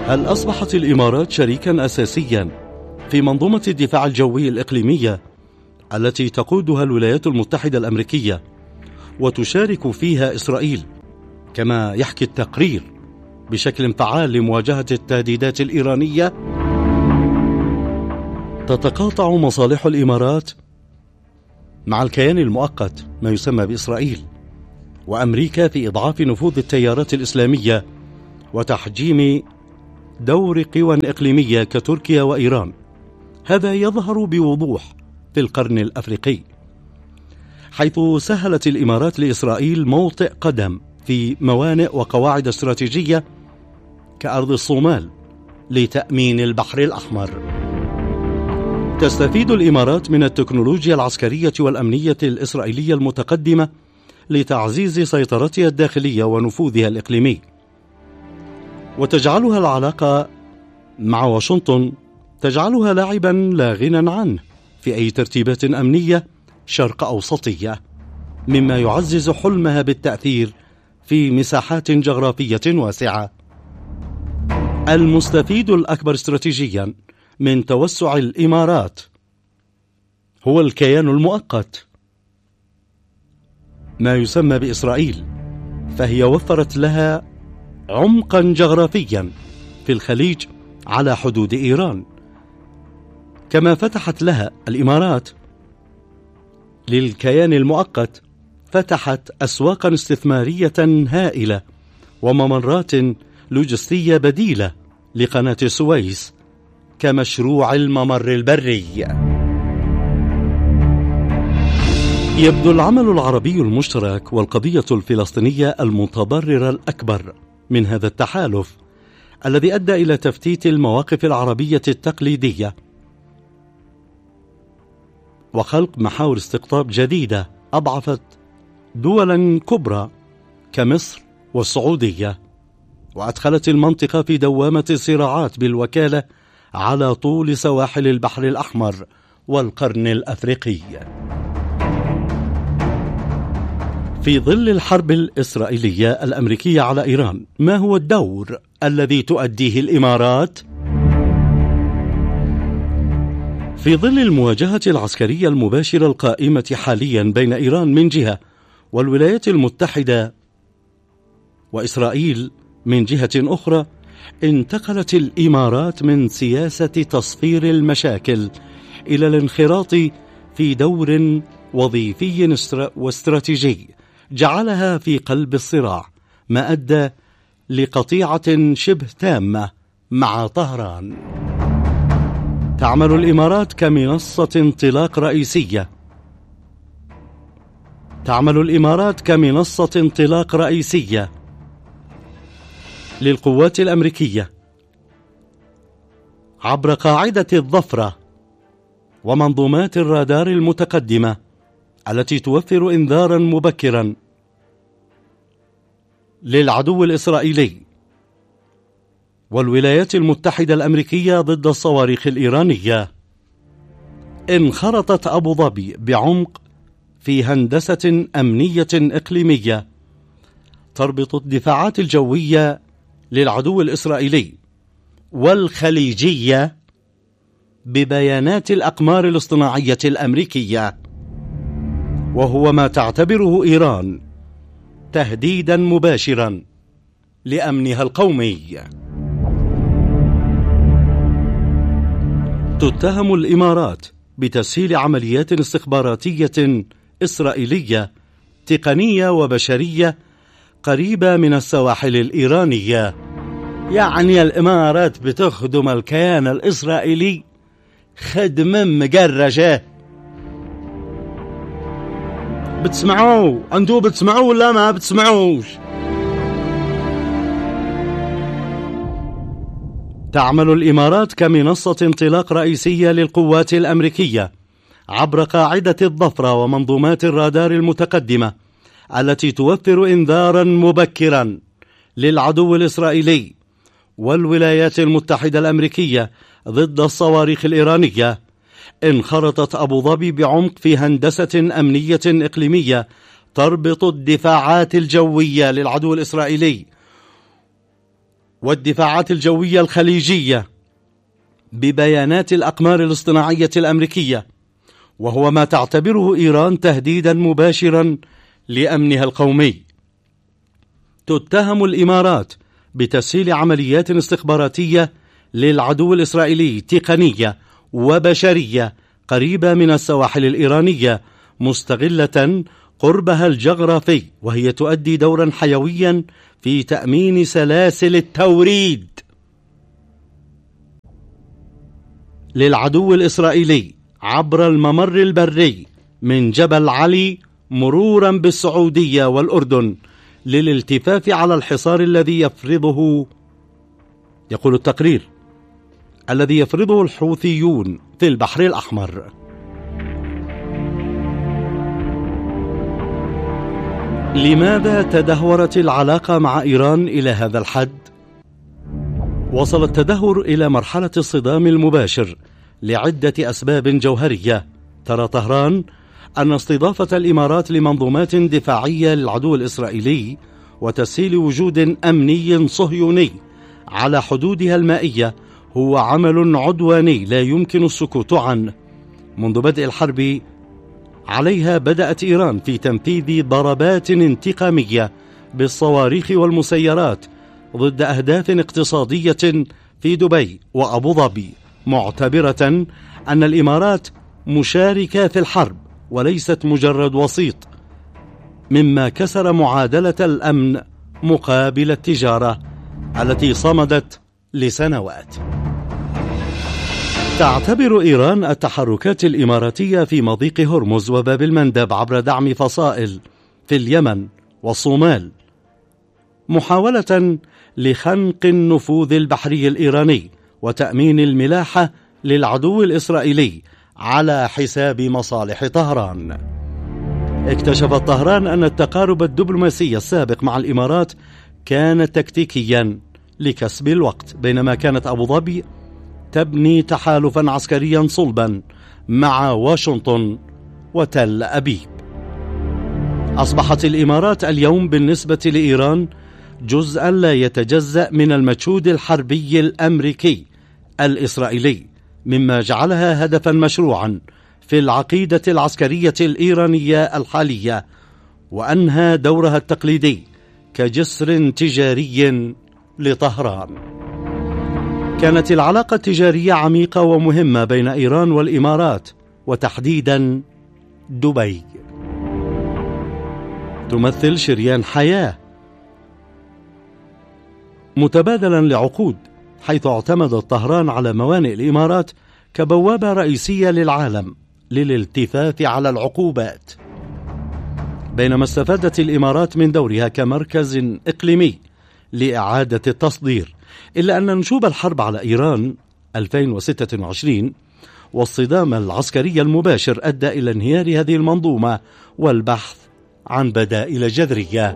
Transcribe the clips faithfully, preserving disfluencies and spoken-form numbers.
هل أصبحت الإمارات شريكا أساسيا في منظومة الدفاع الجوي الإقليمية التي تقودها الولايات المتحدة الأمريكية وتشارك فيها إسرائيل، كما يحكي التقرير، بشكل فعال لمواجهة التهديدات الإيرانية؟ تتقاطع مصالح الإمارات مع الكيان المؤقت ما يسمى بإسرائيل وأمريكا في إضعاف نفوذ التيارات الإسلامية وتحجيم دور قوى إقليمية كتركيا وإيران. هذا يظهر بوضوح في القرن الأفريقي، حيث سهلت الإمارات لإسرائيل موطئ قدم في موانئ وقواعد استراتيجية كأرض الصومال لتأمين البحر الأحمر. تستفيد الإمارات من التكنولوجيا العسكرية والأمنية الإسرائيلية المتقدمة لتعزيز سيطرتها الداخلية ونفوذها الإقليمي، وتجعلها العلاقة مع واشنطن تجعلها لاعبا لا غنى عنه في أي ترتيبات أمنية شرق أوسطية، مما يعزز حلمها بالتأثير في مساحات جغرافية واسعة. المستفيد الأكبر استراتيجيا من توسع الإمارات هو الكيان المؤقت ما يسمى بإسرائيل، فهي وفرت لها عمقا جغرافيا في الخليج على حدود إيران، كما فتحت لها الإمارات للكيان المؤقت فتحت أسواقا استثمارية هائلة وممرات لوجستية بديلة لقناة السويس كمشروع الممر البري. يبدو العمل العربي المشترك والقضية الفلسطينية المتضرر الأكبر من هذا التحالف الذي أدى إلى تفتيت المواقف العربية التقليدية وخلق محاور استقطاب جديدة أضعفت دولا كبرى كمصر والسعودية، وأدخلت المنطقة في دوامة صراعات بالوكالة على طول سواحل البحر الأحمر والقرن الأفريقي. في ظل الحرب الإسرائيلية الأمريكية على إيران، ما هو الدور الذي تؤديه الإمارات؟ في ظل المواجهة العسكرية المباشرة القائمة حاليا بين إيران من جهة والولايات المتحدة وإسرائيل من جهة أخرى، انتقلت الإمارات من سياسة تصفير المشاكل إلى الانخراط في دور وظيفي واستراتيجي جعلها في قلب الصراع، ما أدى لقطيعة شبه تامة مع طهران. تعمل الإمارات كمنصة انطلاق رئيسية تعمل الإمارات كمنصة انطلاق رئيسية للقوات الأمريكية عبر قاعدة الظفرة ومنظومات الرادار المتقدمة التي توفر إنذارا مبكرا للعدو الإسرائيلي والولايات المتحدة الأمريكية ضد الصواريخ الإيرانية. انخرطت أبو ظبي بعمق في هندسة أمنية إقليمية تربط الدفاعات الجوية للعدو الإسرائيلي والخليجية ببيانات الأقمار الاصطناعية الأمريكية، وهو ما تعتبره إيران تهديدا مباشرا لأمنها القومي. تتهم الإمارات بتسهيل عمليات استخباراتية إسرائيلية تقنية وبشرية قريبة من السواحل الإيرانية. يعني الإمارات بتخدم الكيان الإسرائيلي خدمة مقرشة. بتسمعوا أنتوا بتسمعوا ولا ما بتسمعوش؟ تعمل الإمارات كمنصة انطلاق رئيسية للقوات الأمريكية عبر قاعدة الظفرة ومنظومات الرادار المتقدمة التي توفر إنذارا مبكرا للعدو الإسرائيلي والولايات المتحدة الأمريكية ضد الصواريخ الإيرانية. انخرطت أبو ظبي بعمق في هندسة أمنية إقليمية تربط الدفاعات الجوية للعدو الإسرائيلي والدفاعات الجوية الخليجية ببيانات الأقمار الاصطناعية الأمريكية، وهو ما تعتبره إيران تهديدا مباشرا لأمنها القومي. تتهم الإمارات بتسهيل عمليات استخباراتية للعدو الإسرائيلي تقنية وبشرية قريبة من السواحل الإيرانية، مستغلة قربها الجغرافي، وهي تؤدي دورا حيويا في تأمين سلاسل التوريد للعدو الإسرائيلي عبر الممر البري من جبل علي مرورا بالسعودية والأردن، للالتفاف على الحصار الذي يفرضه يقول التقرير الذي يفرضه الحوثيون في البحر الأحمر. لماذا تدهورت العلاقة مع إيران إلى هذا الحد؟ وصل التدهور إلى مرحلة الصدام المباشر لعدة أسباب جوهرية. ترى طهران أن استضافة الإمارات لمنظومات دفاعية للعدو الإسرائيلي وتسهيل وجود أمني صهيوني على حدودها المائية هو عمل عدواني لا يمكن السكوت عنه. منذ بدء الحرب عليها بدأت إيران في تنفيذ ضربات انتقامية بالصواريخ والمسيرات ضد أهداف اقتصادية في دبي وأبو ظبي، معتبرة أن الإمارات مشاركة في الحرب وليست مجرد وسيط، مما كسر معادلة الأمن مقابل التجارة التي صمدت لسنوات. تعتبر إيران التحركات الإماراتية في مضيق هرمز وباب المندب عبر دعم فصائل في اليمن والصومال محاولة لخنق النفوذ البحري الإيراني وتأمين الملاحة للعدو الإسرائيلي على حساب مصالح طهران. اكتشفت طهران أن التقارب الدبلوماسي السابق مع الإمارات كان تكتيكيا لكسب الوقت، بينما كانت أبو ظبي تبني تحالفا عسكريا صلبا مع واشنطن وتل أبيب. أصبحت الإمارات اليوم بالنسبة لإيران جزءا لا يتجزأ من المجهود الحربي الأمريكي الإسرائيلي، مما جعلها هدفا مشروعا في العقيدة العسكرية الإيرانية الحالية، وأنهى دورها التقليدي كجسر تجاري لطهران. كانت العلاقة التجارية عميقة ومهمة بين إيران والإمارات، وتحديدا دبي تمثل شريان حياة متبادلا لعقود، حيث اعتمدت طهران على موانئ الإمارات كبوابة رئيسية للعالم للالتفاف على العقوبات، بينما استفادت الإمارات من دورها كمركز إقليمي لإعادة التصدير. إلا أن نشوب الحرب على إيران ألفين وستة وعشرين والصدام العسكري المباشر أدى إلى انهيار هذه المنظومة والبحث عن بدائل جذرية.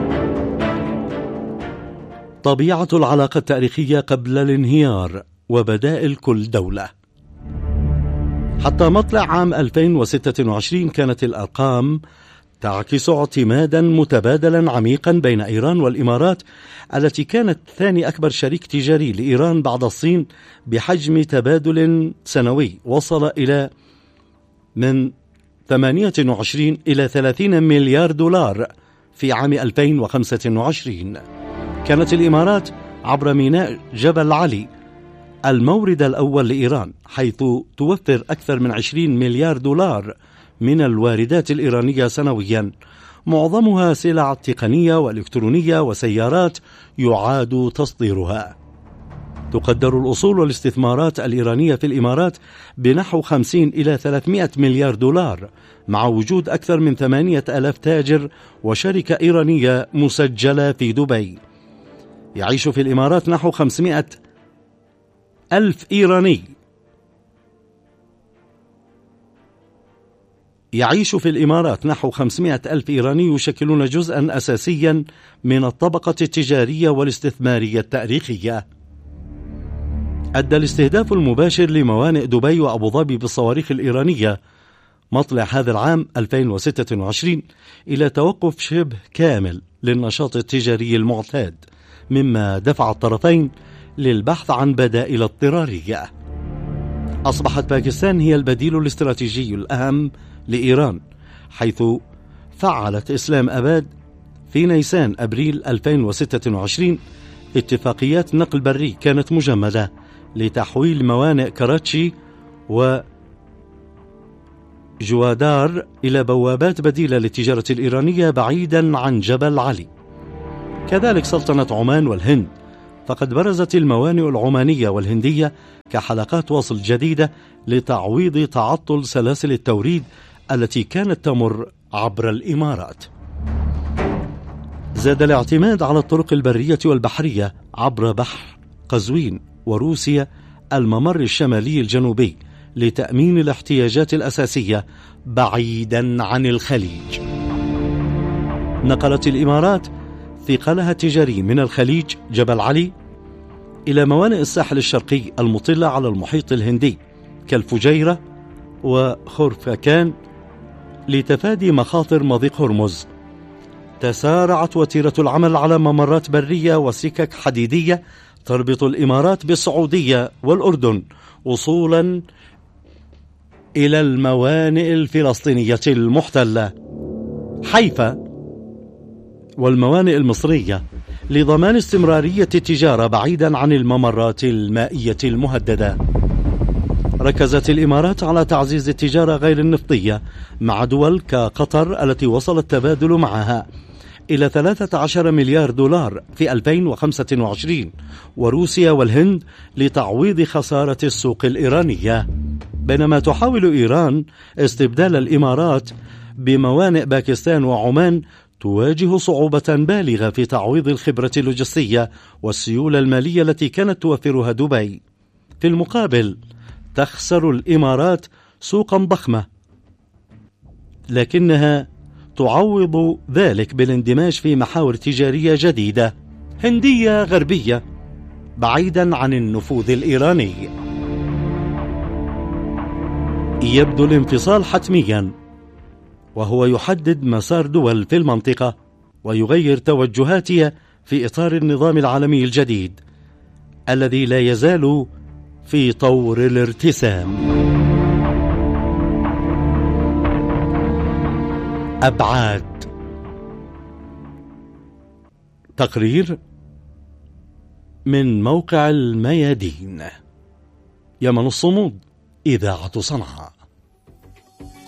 طبيعة العلاقة التاريخية قبل الانهيار وبدائل كل دولة. حتى مطلع عام ألفين وستة وعشرين كانت الأرقام تعكس اعتمادا متبادلا عميقا بين إيران والإمارات، التي كانت ثاني أكبر شريك تجاري لإيران بعد الصين بحجم تبادل سنوي وصل إلى من ثمانية وعشرين إلى ثلاثين مليار دولار في عام ألفين وخمسة وعشرين. كانت الإمارات عبر ميناء جبل علي المورد الأول لإيران، حيث توفر أكثر من عشرين مليار دولار من الواردات الإيرانية سنويا، معظمها سلع تقنية وإلكترونية وسيارات يعاد تصديرها. تقدر الأصول والاستثمارات الإيرانية في الإمارات بنحو خمسين إلى ثلاثمائة مليار دولار، مع وجود أكثر من ثمانية آلاف تاجر وشركة إيرانية مسجلة في دبي. يعيش في الإمارات نحو خمسمائة ألف إيراني يعيش في الإمارات نحو خمسمائة ألف إيراني يشكلون جزءا أساسيا من الطبقة التجارية والاستثمارية التاريخية. أدى الاستهداف المباشر لموانئ دبي وأبو ظبي بالصواريخ الإيرانية مطلع هذا العام ألفين وستة وعشرين إلى توقف شبه كامل للنشاط التجاري المعتاد، مما دفع الطرفين للبحث عن بدائل اضطرارية. أصبحت باكستان هي البديل الاستراتيجي الأهم لإيران، حيث فعلت إسلام أباد في نيسان أبريل ألفين وستة وعشرين اتفاقيات نقل بري كانت مجمدة لتحويل موانئ كراتشي وجوادار إلى بوابات بديلة للتجارة الإيرانية بعيدا عن جبل علي. كذلك سلطنة عمان والهند، فقد برزت الموانئ العمانية والهندية كحلقات وصل جديدة لتعويض تعطل سلاسل التوريد التي كانت تمر عبر الإمارات. زاد الاعتماد على الطرق البرية والبحرية عبر بحر قزوين وروسيا الممر الشمالي الجنوبي لتأمين الاحتياجات الأساسية بعيدا عن الخليج. نقلت الإمارات ثقلها التجاري من الخليج جبل علي إلى موانئ الساحل الشرقي المطلة على المحيط الهندي كالفجيرة وخرفكان لتفادي مخاطر مضيق هرمز. تسارعت وتيرة العمل على ممرات برية وسكك حديدية تربط الإمارات بالسعودية والأردن وصولا إلى الموانئ الفلسطينية المحتلة حيفا والموانئ المصرية لضمان استمرارية التجارة بعيدا عن الممرات المائية المهددة. ركزت الإمارات على تعزيز التجارة غير النفطية مع دول كقطر التي وصل التبادل معها إلى ثلاثة عشر مليار دولار في ألفين وخمسة وعشرين، وروسيا والهند لتعويض خسارة السوق الإيرانية، بينما تحاول إيران استبدال الإمارات بموانئ باكستان وعمان تواجه صعوبة بالغة في تعويض الخبرة اللوجستية والسيولة المالية التي كانت توفرها دبي. في المقابل تخسر الإمارات سوقا ضخمة، لكنها تعوض ذلك بالاندماج في محاور تجارية جديدة هندية غربية بعيدا عن النفوذ الإيراني. يبدو الانفصال حتميا، وهو يحدد مسار دول في المنطقة ويغير توجهاتها في إطار النظام العالمي الجديد الذي لا يزال في طور الارتسام. أبعاد. تقرير من موقع الميادين. يمن الصمود، إذاعة صنعاء.